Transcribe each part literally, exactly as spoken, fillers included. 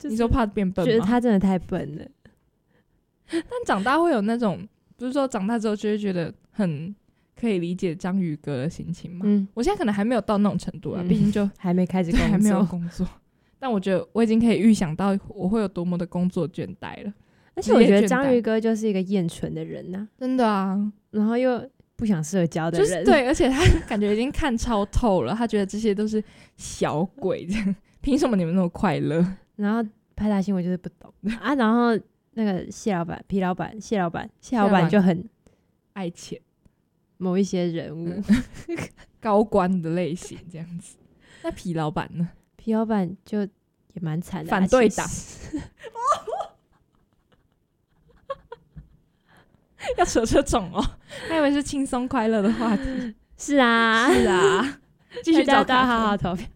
就是、你说怕变笨吗？ 觉得他真的太笨了。 但长大会有那种，不是说长大之后就会觉得很可以理解章鱼哥的心情吗？嗯，我现在可能还没有到那种程度啊，毕、嗯、竟就还没开始工作， 还没有工作。但我觉得我已经可以预想到我会有多么的工作倦怠了。 而且我觉得章鱼哥就是一个厌蠢的人呐、啊， 真的啊， 然后又不想社交的人， 就是对，而且他感觉已经看超透了，他觉得这些都是小鬼，这样凭什么你们那么快乐？ 然后派大星我就是不懂啊，然后那个谢老板、皮老板、谢老板、谢老板就很爱钱， 某一些人物、 嗯、高官的类型这样子。那皮老板呢？ 皮老板就也蛮惨的、啊， 反对党。要扯这种哦，还以为是轻松快乐的话题。 是啊， 是啊，继续找大家好好投票。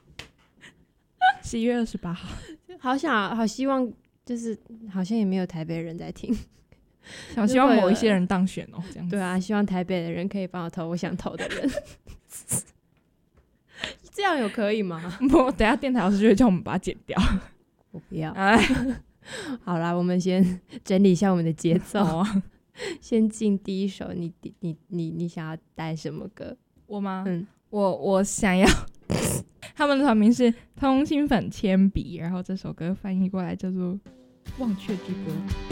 十一月二十八号， 好想好希望，就是好像也没有台北人在听， 好希望某一些人当选哦，这样子。 对啊，希望台北的人可以帮我投我想投的人。这样有可以吗？ 不，等一下电台老师就会叫我们把它剪掉。 我不要。哎，好啦，我们先整理一下我们的节奏啊。先进第一首，你你你你想要带什么歌？ 我吗？嗯，我我想要，他们的团名是通心粉铅笔，然后这首歌翻译过来叫做《忘却之歌》。